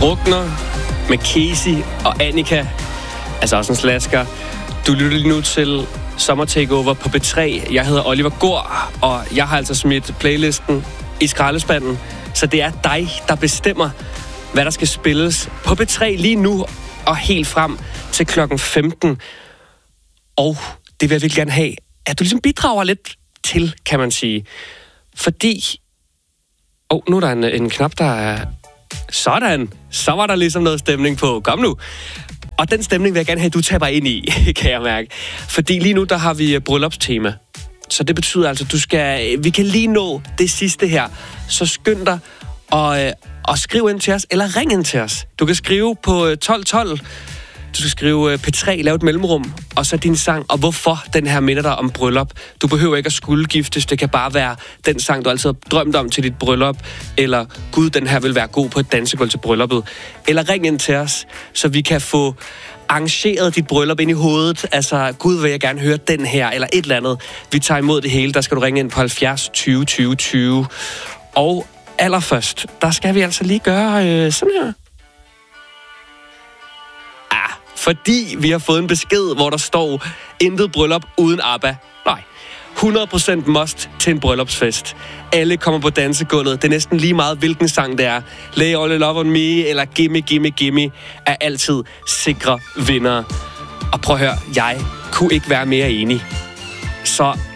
Drukner med Casey og Annika. Altså også en slasker. Du lytter lige nu til Sommer Takeover på B3. Jeg hedder Oliver Gård, og jeg har altså smidt playlisten i skraldespanden. Så det er dig, der bestemmer, hvad der skal spilles på B3 lige nu og helt frem til klokken 15. Og det vil jeg virkelig gerne have, at du ligesom bidrager lidt til, kan man sige. Fordi... nu er der en knap, der er... Sådan! Så var der ligesom noget stemning på. Kom nu! Og den stemning vil jeg gerne have, at du taber ind i, kan jeg mærke. Fordi lige nu, der har vi bryllupstema. Så det betyder altså, vi kan lige nå det sidste her. Så skynd dig og skriv ind til os, eller ring ind til os. Du kan skrive på 1212. Du skal skrive P3, lave et mellemrum, og så din sang, og hvorfor den her minder dig om bryllup. Du behøver ikke at skulle giftes, det kan bare være den sang, du altid har drømt om til dit bryllup, eller gud, den her vil være god på et dansegulv til brylluppet. Eller ring ind til os, så vi kan få arrangeret dit bryllup ind i hovedet. Altså, gud, vil jeg gerne høre den her, eller et eller andet. Vi tager imod det hele, der skal du ringe ind på 70 20 20 20. Og allerførst, der skal vi altså lige gøre sådan her. Fordi vi har fået en besked, hvor der står intet bryllup uden ABBA. Nej, 100% must til en bryllupsfest. Alle kommer på dansegulvet. Det er næsten lige meget, hvilken sang det er. Lay All Your Love On Me eller Gimme Gimme Gimme er altid sikre vindere. Og prøv at høre, jeg kunne ikke være mere enig. Så